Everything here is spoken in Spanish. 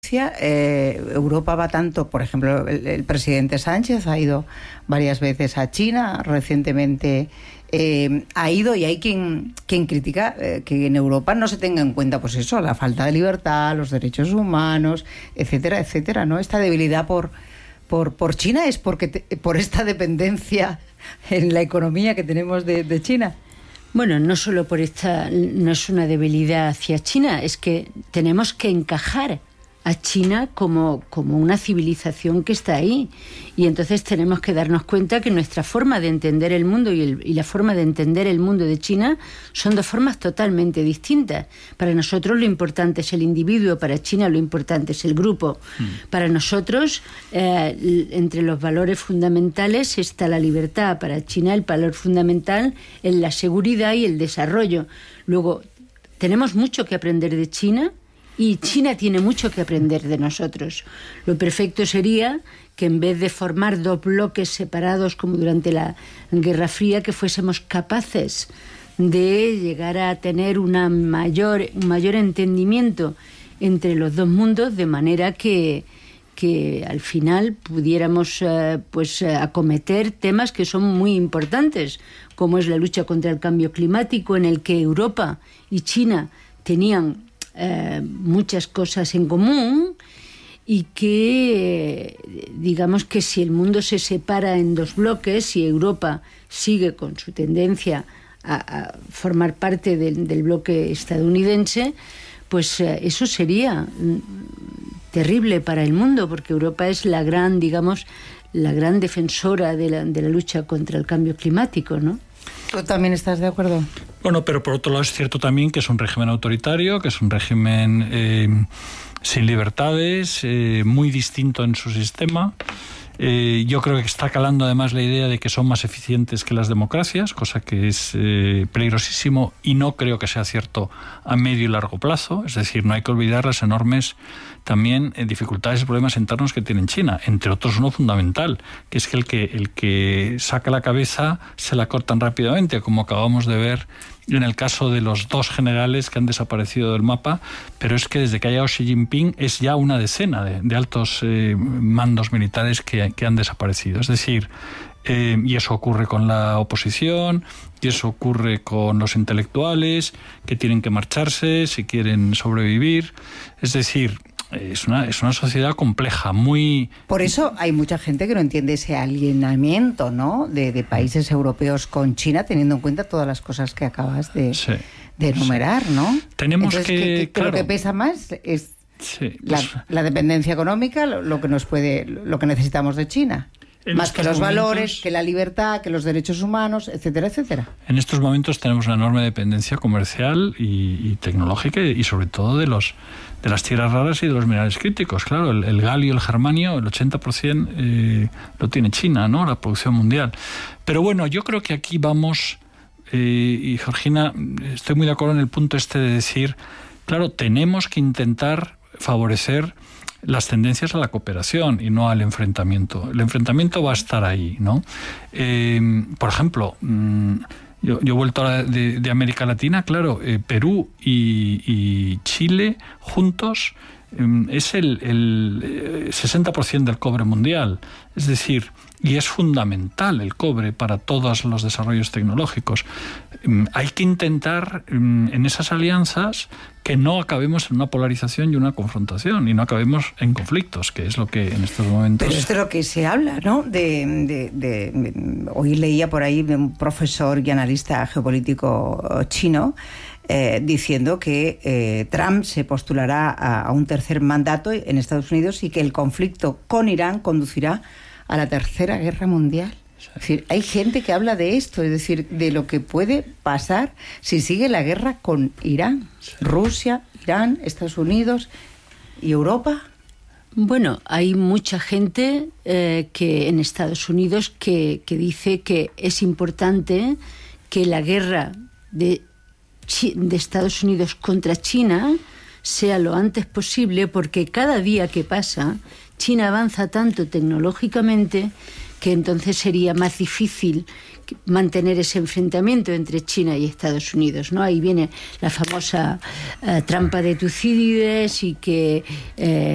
Europa va tanto, por ejemplo, el presidente Sánchez ha ido varias veces a China, recientemente ha ido, y hay quien critica que en Europa no se tenga en cuenta, pues eso, la falta de libertad, los derechos humanos, etcétera, etcétera, ¿no? Esta debilidad por China es porque por esta dependencia en la economía que tenemos de China. Bueno, no solo por esta, no es una debilidad hacia China, es que tenemos que encajar a China como una civilización que está ahí, y entonces tenemos que darnos cuenta que nuestra forma de entender el mundo y la forma de entender el mundo de China son dos formas totalmente distintas. Para nosotros lo importante es el individuo, para China lo importante es el grupo. Para nosotros, entre los valores fundamentales está la libertad. Para China el valor fundamental es la seguridad y el desarrollo. Luego, tenemos mucho que aprender de China, y China tiene mucho que aprender de nosotros. Lo perfecto sería que en vez de formar dos bloques separados como durante la Guerra Fría, que fuésemos capaces de llegar a tener un mayor entendimiento entre los dos mundos, de manera que al final pudiéramos acometer temas que son muy importantes, como es la lucha contra el cambio climático, en el que Europa y China tenían muchas cosas en común, y que digamos que si el mundo se separa en dos bloques y Europa sigue con su tendencia a formar parte del bloque estadounidense, pues eso sería terrible para el mundo, porque Europa es la gran defensora de la lucha contra el cambio climático, ¿no? ¿Tú también estás de acuerdo? Bueno, pero por otro lado es cierto también que es un régimen autoritario, que es un régimen sin libertades, muy distinto en su sistema. Yo creo que está calando además la idea de que son más eficientes que las democracias, cosa que es peligrosísimo, y no creo que sea cierto a medio y largo plazo. Es decir, no hay que olvidar las enormes también dificultades y problemas internos que tiene China, entre otros uno fundamental, que es que el que saca la cabeza se la cortan rápidamente, como acabamos de ver en el caso de los dos generales que han desaparecido del mapa, pero es que desde que ha llegado Xi Jinping es ya una decena de altos mandos militares que han desaparecido. Es decir, y eso ocurre con la oposición, y eso ocurre con los intelectuales que tienen que marcharse si quieren sobrevivir. Es decir, es una sociedad compleja, muy... Por eso hay mucha gente que no entiende ese alienamiento, ¿no?, de países europeos con China, teniendo en cuenta todas las cosas que acabas de enumerar, ¿no? Tenemos Entonces, claro, lo que pesa más es pues, la dependencia económica, lo que necesitamos de China. Más que los valores, que la libertad, que los derechos humanos, etcétera, etcétera. En estos momentos tenemos una enorme dependencia comercial y tecnológica, y sobre todo de las tierras raras y de los minerales críticos. Claro, el galio, el germanio, el 80% lo tiene China, ¿no?, la producción mundial. Pero bueno, yo creo que aquí vamos, y Georgina, estoy muy de acuerdo en el punto este de decir, claro, tenemos que intentar favorecer las tendencias a la cooperación y no al enfrentamiento. El enfrentamiento va a estar ahí, ¿no? Por ejemplo, yo he vuelto de América Latina, claro, Perú y Chile juntos es el 60% del cobre mundial. Es decir, y es fundamental el cobre para todos los desarrollos tecnológicos. Hay que intentar en esas alianzas que no acabemos en una polarización y una confrontación, y no acabemos en conflictos, que es lo que en estos momentos... Pero esto es lo que se habla, ¿no? Hoy leía por ahí de un profesor y analista geopolítico chino diciendo que Trump se postulará a un tercer mandato en Estados Unidos, y que el conflicto con Irán conducirá a la Tercera Guerra Mundial. Es decir, hay gente que habla de esto, es decir, de lo que puede pasar si sigue la guerra con Irán. Rusia, Irán, Estados Unidos y Europa. Bueno, hay mucha gente que en Estados Unidos que dice que es importante que la guerra de Estados Unidos contra China sea lo antes posible, porque cada día que pasa China avanza tanto tecnológicamente que entonces sería más difícil mantener ese enfrentamiento entre China y Estados Unidos, ¿no? Ahí viene la famosa trampa de Tucídides, y que